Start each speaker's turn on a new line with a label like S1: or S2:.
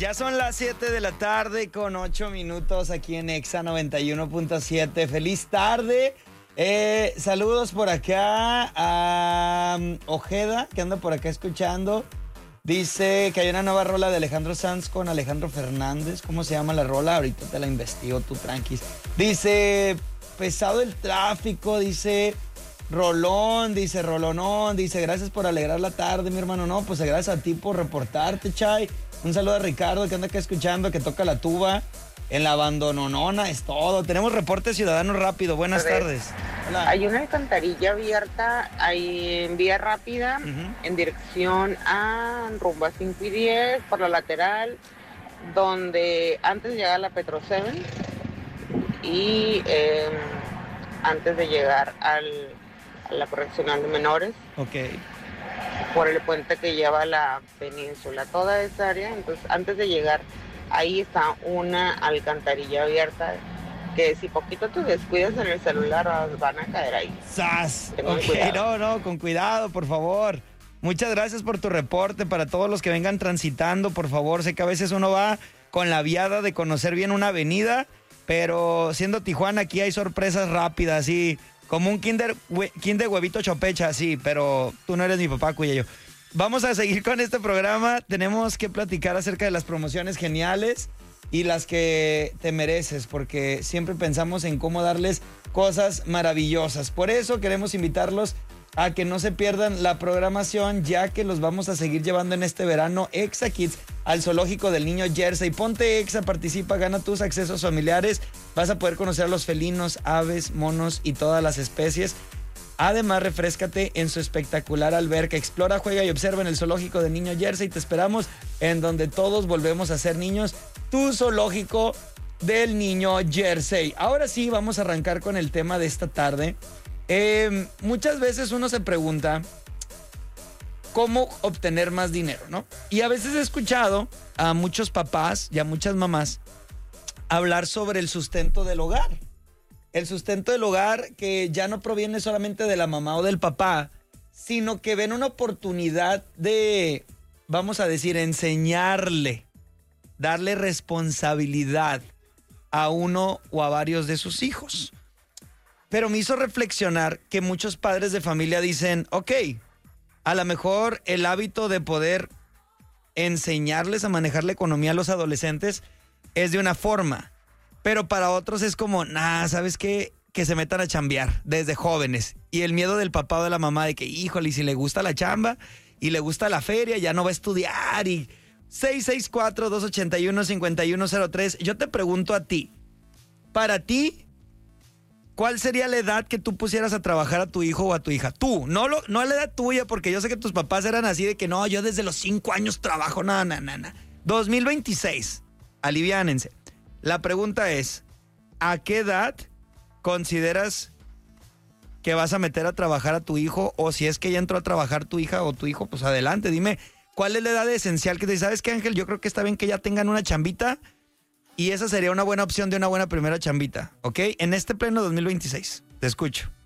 S1: Ya son las 7 de la tarde con 8 minutos aquí en Exa 91.7. Feliz tarde. Saludos por acá a Ojeda, que anda por acá escuchando. Dice que hay una nueva rola de Alejandro Sanz con Alejandro Fernández. ¿Cómo se llama la rola? Ahorita te la investigo, tú tranquis. Dice, pesado el tráfico, dice Rolón, dice Rolonón, dice gracias por alegrar la tarde, mi hermano. No, pues gracias a ti por reportarte, Chay. Un saludo a Ricardo, que anda acá escuchando, que toca la tuba en la abandononona, es todo. Tenemos reporte ciudadano rápido. Buenas tardes. Hola.
S2: Hay una alcantarilla abierta ahí en vía rápida, en dirección a rumbo a 5 y 10, por la lateral, donde antes de llegar a la Petro 7 y antes de llegar a la correccional de menores.
S1: Ok.
S2: Por el puente que lleva a la península, toda esa área. Entonces, antes de llegar, ahí está una alcantarilla abierta que si poquito te descuidas en el celular van a caer ahí.
S1: ¡Sas!
S2: Tengan
S1: Ok,
S2: cuidado.
S1: no, con cuidado, por favor. Muchas gracias por tu reporte. Para todos los que vengan transitando, por favor. Sé que a veces uno va con la viada de conocer bien una avenida, pero siendo Tijuana, aquí hay sorpresas rápidas, y como un kinder huevito chopecha, así, pero tú no eres mi papá, Cuello. Vamos a seguir con este programa. Tenemos que platicar acerca de las promociones geniales y las que te mereces, porque siempre pensamos en cómo darles cosas maravillosas. Por eso queremos invitarlos a que no se pierdan la programación, ya que los vamos a seguir llevando en este verano Exa Kids al zoológico del Niño Jersey. Ponte Exa, participa, gana tus accesos familiares. Vas a poder conocer a los felinos, aves, monos y todas las especies. Además, refréscate en su espectacular alberca. Explora, juega y observa en el zoológico del Niño Jersey. Te esperamos en donde todos volvemos a ser niños. Tu zoológico del Niño Jersey. Ahora sí, vamos a arrancar con el tema de esta tarde. Muchas veces uno se pregunta cómo obtener más dinero, ¿no? Y a veces he escuchado a muchos papás y a muchas mamás hablar sobre el sustento del hogar. El sustento del hogar que ya no proviene solamente de la mamá o del papá, sino que ven una oportunidad de, vamos a decir, enseñarle, darle responsabilidad a uno o a varios de sus hijos. Pero me hizo reflexionar que muchos padres de familia dicen, ok, a lo mejor el hábito de poder enseñarles a manejar la economía a los adolescentes es de una forma, pero para otros es como, ¿sabes qué? Que se metan a chambear desde jóvenes. Y el miedo del papá o de la mamá de que, híjole, y si le gusta la chamba y le gusta la feria, ya no va a estudiar. Y 664-281-5103. Yo te pregunto a ti, para ti, ¿cuál sería la edad que tú pusieras a trabajar a tu hijo o a tu hija? Tú, no a la edad tuya, porque yo sé que tus papás eran así de que no, yo desde los 5 años trabajo, no. 2026, aliviánense. La pregunta es, ¿a qué edad consideras que vas a meter a trabajar a tu hijo? O si es que ya entró a trabajar tu hija o tu hijo, pues adelante, dime, ¿cuál es la edad esencial que te dices? ¿Sabes qué, Ángel? Yo creo que está bien que ya tengan una chambita. Y esa sería una buena opción de una buena primera chambita, ¿ok? En este pleno 2026. Te escucho.